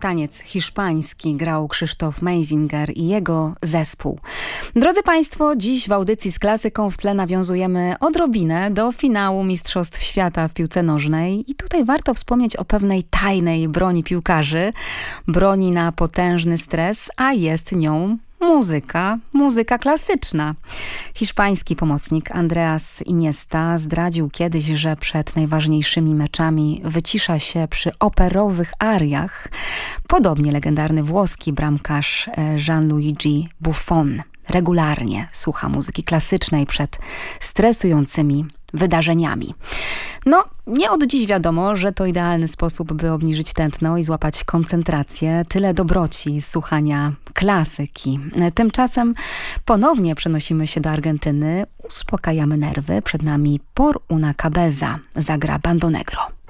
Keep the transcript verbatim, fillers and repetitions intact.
taniec hiszpański grał Krzysztof Meisinger i jego zespół. Drodzy Państwo, dziś w audycji z klasyką w tle nawiązujemy odrobinę do finału Mistrzostw Świata w piłce nożnej i tutaj warto wspomnieć o pewnej tajnej broni piłkarzy, broni na potężny stres, a jest nią muzyka, muzyka klasyczna. Hiszpański pomocnik Andreas Iniesta zdradził kiedyś, że przed najważniejszymi meczami wycisza się przy operowych ariach. Podobnie legendarny włoski bramkarz Gianluigi Buffon regularnie słucha muzyki klasycznej przed stresującymi wydarzeniami. No, nie od dziś wiadomo, że to idealny sposób, by obniżyć tętno i złapać koncentrację. Tyle dobroci słuchania klasyki. Tymczasem ponownie przenosimy się do Argentyny, uspokajamy nerwy. Przed nami Por una cabeza zagra Bando Negro.